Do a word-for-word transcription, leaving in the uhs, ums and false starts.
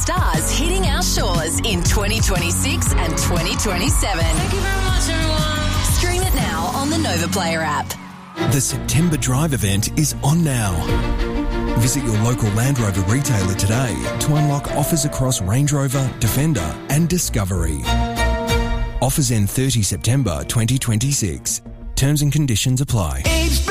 stars hitting our shores in twenty twenty-six and twenty twenty-seven. Thank you very much, everyone. Stream it now on the Nova Player app. The September Drive event is on now. Visit your local Land Rover retailer today to unlock offers across Range Rover, Defender and Discovery. Offers end thirtieth September twenty twenty-six. Terms and conditions apply.